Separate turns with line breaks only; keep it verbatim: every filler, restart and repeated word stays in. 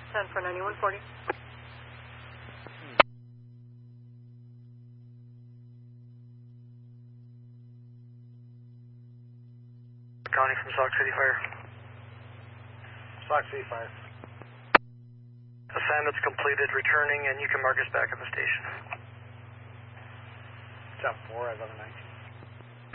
ten for ninety-one forty.
County from Sauk City Fire.
Sauk City Fire.
Assignment's completed, returning, and you can mark us back at the station.
Job four, eleven nineteen.